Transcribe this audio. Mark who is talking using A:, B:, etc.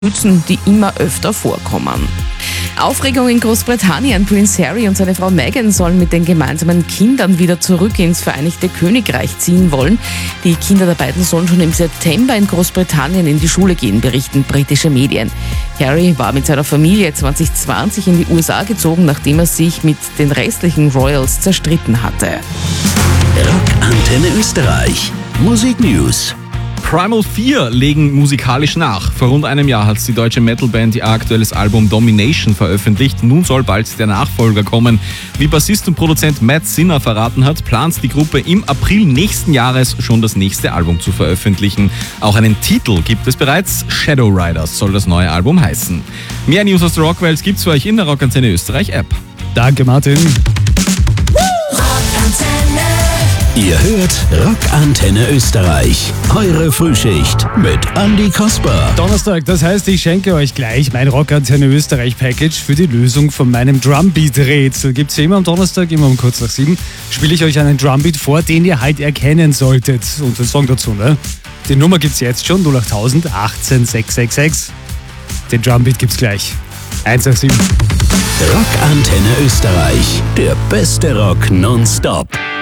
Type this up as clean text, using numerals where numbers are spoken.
A: schützen, die immer öfter vorkommen. Aufregung in Großbritannien. Prince Harry und seine Frau Meghan sollen mit den gemeinsamen Kindern wieder zurück ins Vereinigte Königreich ziehen wollen. Die Kinder der beiden sollen schon im September in Großbritannien in die Schule gehen, berichten britische Medien. Harry war mit seiner Familie 2020 in die USA gezogen, nachdem er sich mit den restlichen Royals zerstritten hatte.
B: Rockantenne Österreich. Musik News.
C: Primal 4 legen musikalisch nach. Vor rund einem Jahr hat die deutsche Metalband ihr aktuelles Album Domination veröffentlicht. Nun soll bald der Nachfolger kommen. Wie Bassist und Produzent Matt Sinner verraten hat, plant die Gruppe im April nächsten Jahres schon das nächste Album zu veröffentlichen. Auch einen Titel gibt es bereits. Shadow Riders soll das neue Album heißen. Mehr News aus der Rockwelt gibt's für euch in der Rockantenne Österreich App.
D: Danke, Martin.
B: Ihr hört Rockantenne Österreich. Eure Frühschicht mit Andy Kasper.
D: Donnerstag, das heißt, ich schenke euch gleich mein Rockantenne Österreich Package für die Lösung von meinem Drumbeat-Rätsel. Gibt's ja immer am Donnerstag, immer um kurz nach 7, spiele ich euch einen Drumbeat vor, den ihr halt erkennen solltet. Und den Song dazu, ne? Die Nummer gibt's jetzt schon, 08000 18 666. Den Drumbeat gibt's gleich. 187.
B: Rockantenne Österreich. Der beste Rock nonstop.